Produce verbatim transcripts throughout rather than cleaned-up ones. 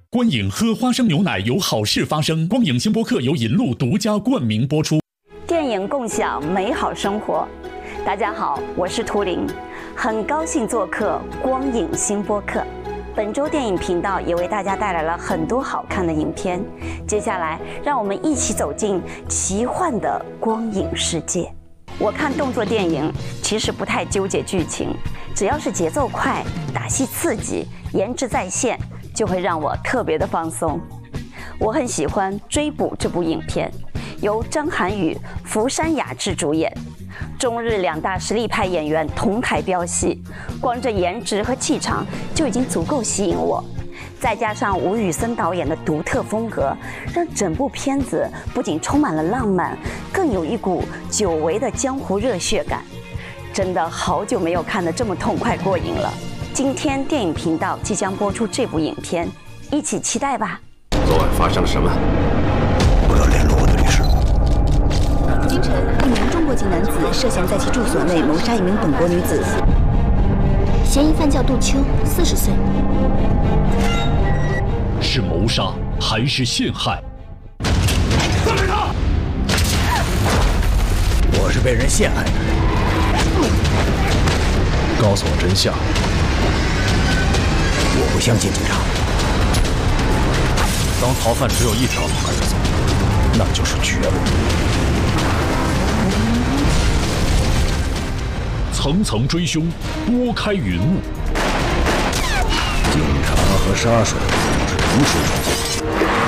观影喝花生牛奶有好事发生。光影星播客由银鹿独家冠名播出。 电影共享美好生活。大家好，我是图灵，很高兴做客光影星播客。本周电影频道也为大家带来了很多好看的影片。接下来，让我们一起走进奇幻的光影世界。我看动作电影其实不太纠结剧情，只要是节奏快、打戏刺激、颜值在线，就会让我特别的放松。我很喜欢《追捕》这部影片，由张涵予、福山雅治主演，中日两大实力派演员同台飙戏，光这颜值和气场就已经足够吸引我。再加上吴宇森导演的独特风格，让整部片子不仅充满了浪漫，更有一股久违的江湖热血感。真的好久没有看得这么痛快过瘾了。今天电影频道即将播出这部影片，一起期待吧。 昨晚发生了什么？ 我要联络我的律师。 今晨，一名中国籍男子涉嫌在其住所内谋杀一名本国女子，嫌疑犯叫杜秋，四十岁。 是谋杀还是陷害？ 放开他！我是被人陷害的。 告诉我真相。 我不相信警察。 当逃犯只有一条路可以走，那就是绝路。 层层追凶，拨开云雾。 警察和杀手是同时出现。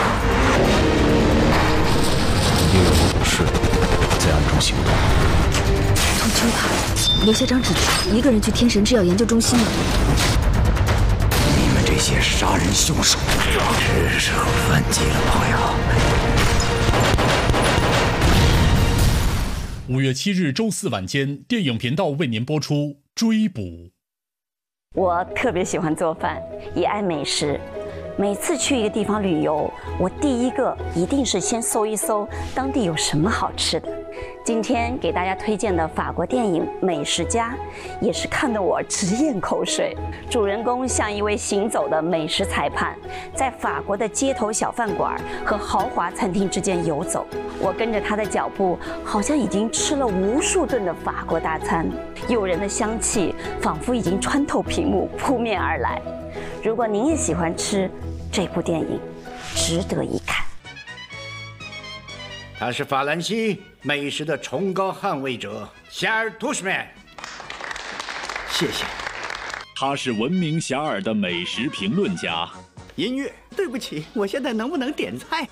因为我不是在暗中行动。 杜秋他留下张纸条，一个人去天神制药研究中心了。 你们这些杀人凶手，是时候反击了，朋友。 五月七日周四晚间，电影频道为您播出《追捕》。 我特别喜欢做饭，也爱美食。每次去一个地方旅游，我第一个一定是先搜一搜当地有什么好吃的。今天给大家推荐的法国电影《美食家》，也是看得我直咽口水。主人公像一位行走的美食裁判，在法国的街头小饭馆和豪华餐厅之间游走。我跟着他的脚步，好像已经吃了无数顿的法国大餐，诱人的香气仿佛已经穿透屏幕扑面而来。如果您也喜欢吃，这部电影值得一看。 他是法兰西美食的崇高捍卫者夏尔·图什曼。谢谢。 他是闻名遐迩的美食评论家。 音乐，对不起，我现在能不能点菜？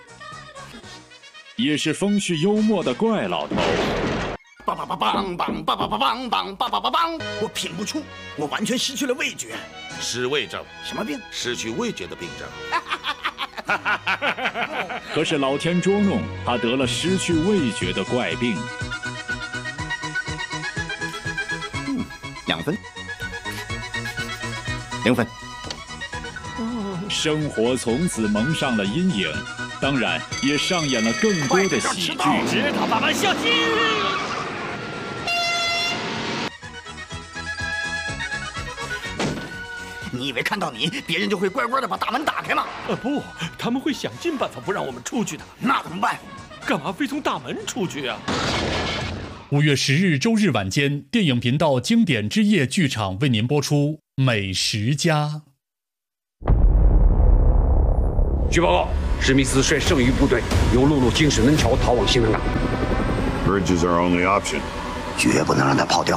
也是风趣幽默的怪老头。 梆梆梆梆梆梆梆梆梆梆梆梆梆！我品不出，我完全失去了味觉。 失味症？ 什么病？ 失去味觉的病症。 可是老天捉弄他，得了失去味觉的怪病。 嗯，两分，零分。 生活从此蒙上了阴影，当然也上演了更多的喜剧。 直到爸爸小心！你以为看到你，别人就会乖乖的把大门打开吗？ 呃，不，他们会想尽办法不让我们出去的。 那怎么办？ 干嘛非从大门出去啊？ 五月十日周日晚间，电影频道经典之夜剧场为您播出《美食家》。 据报告，史密斯率剩余部队由陆路经士能桥逃往新南港。 Bridge is our only option. 绝不能让他跑掉。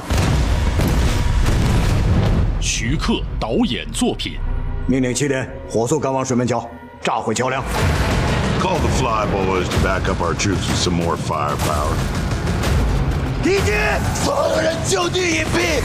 徐克导演作品。 命令七连火速赶往水门桥，炸毁桥梁。 Call the flyboys to back up our troops with some more firepower. 敌军，所有人就地隐蔽。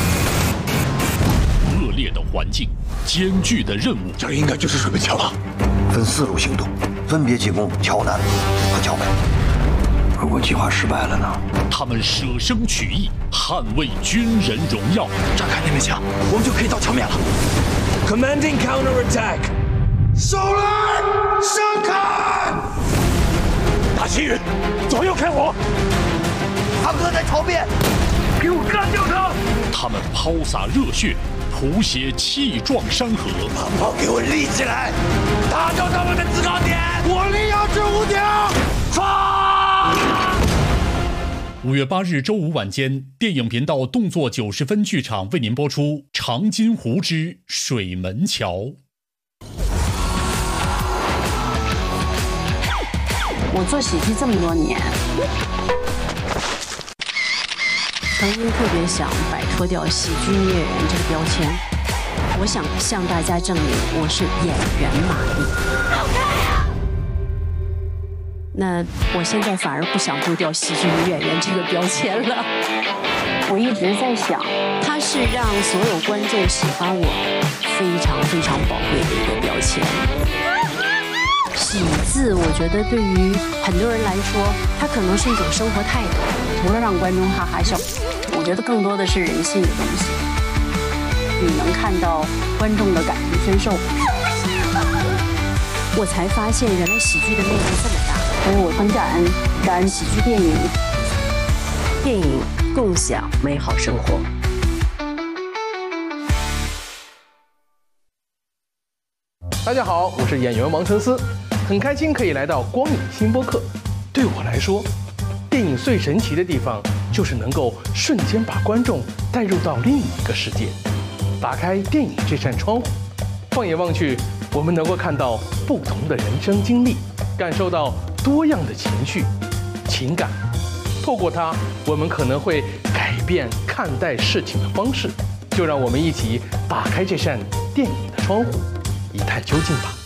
恶劣的环境，艰巨的任务， 这应该就是水门桥了。分四路行动，分别进攻桥南和桥北。如果计划失败了呢？ 他们舍生取义，捍卫军人荣耀。 炸开那面墙，我们就可以到桥面了。 Commanding counter attack。 手来，上砍！ 大旗云，左右看我。 堂哥在朝边， 给我干掉他！ 他们抛洒热血， 谱写气壮山河。 把炮给我立起来，打掉他们的制高点！我立要至五点，发！ 五月八日周五晚间，电影频道动作九十分剧场为您播出《长津湖之水门桥》。 我做喜剧这么多年，曾经特别想摆脱掉喜剧音乐人这个标签，我想向大家证明我是演员马丽。好看呀！那我现在反而不想丢掉喜剧女演员这个标签了。我一直在想，它是让所有观众喜欢我非常非常宝贵的一个标签。喜字，我觉得对于很多人来说，它可能是一种生活态度，除了让观众哈哈笑，我觉得更多的是人性的东西。你能看到观众的感同身受，我才发现原来喜剧的魅力这么大。所以我很感恩，感恩喜剧电影，电影共享美好生活。 大家好，我是演员王承思，很开心可以来到光影新播客。对我来说，电影最神奇的地方就是能够瞬间把观众带入到另一个世界。打开电影这扇窗户，放眼望去，我们能够看到不同的人生经历，感受到多样的情绪、情感。透过它，我们可能会改变看待事情的方式。就让我们一起打开这扇电影的窗户，一探究竟吧。